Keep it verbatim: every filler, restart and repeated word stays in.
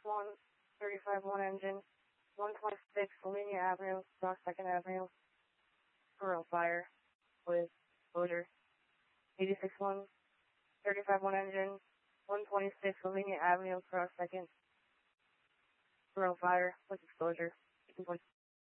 one, thirty-five one engine, one twenty-six Linear Avenue, South second Avenue, for fire with exposure. eighty-six one, thirty-five one engine, one twenty-six Linear Avenue, South second, for fire with exposure.